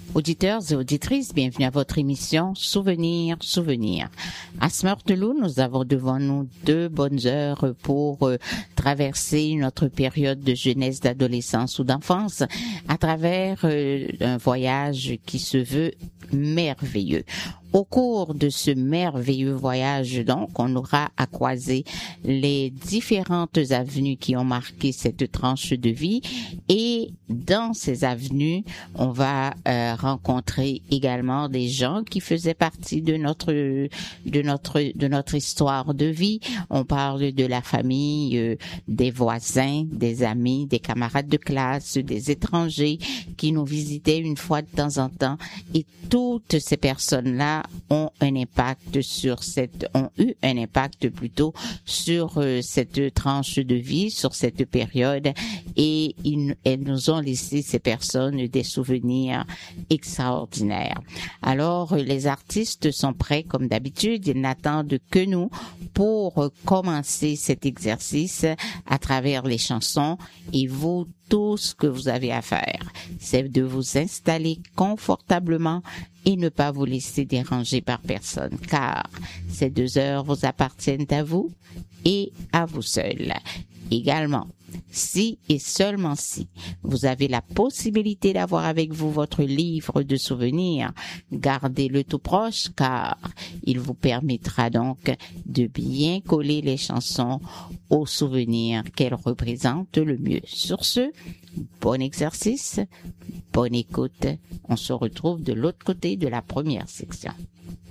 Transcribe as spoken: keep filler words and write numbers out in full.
Auditeurs et auditrices, bienvenue à votre émission Souvenirs, Souvenirs. À Smurtelou, nous avons devant nous deux bonnes heures pour euh, traverser notre période de jeunesse, d'adolescence ou d'enfance à travers euh, un voyage qui se veut merveilleux. Au cours de ce merveilleux voyage, donc, on aura à croiser les différentes avenues qui ont marqué cette tranche de vie et dans ces avenues, on va euh, rencontrer également des gens qui faisaient partie de notre de notre de notre histoire de vie. On parle de la famille, euh, des voisins, des amis, des camarades de classe, des étrangers qui nous visitaient une fois de temps en temps et toutes ces personnes-là ont un impact sur cette, ont eu un impact plutôt sur euh, cette tranche de vie, sur cette période, et ils, elles nous ont laissé, ces personnes, des souvenirs extraordinaires. Alors, les artistes sont prêts comme d'habitude, ils n'attendent que nous pour commencer cet exercice à travers les chansons, et vous, tout ce que vous avez à faire, c'est de vous installer confortablement et ne pas vous laisser déranger par personne, car ces deux heures vous appartiennent à vous et à vous seul. Également, si et seulement si vous avez la possibilité d'avoir avec vous votre livre de souvenirs, gardez-le tout proche car il vous permettra donc de bien coller les chansons aux souvenirs qu'elles représentent le mieux. Sur ce, bon exercice, bonne écoute. On se retrouve de l'autre côté de la première section.